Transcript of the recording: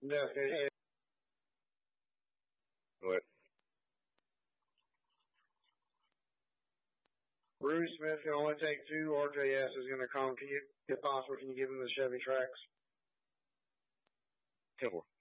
No, What? Rudy Smith can only take 2. RJS is going to come. If possible, can you give him the Chevy Trax? 10-4.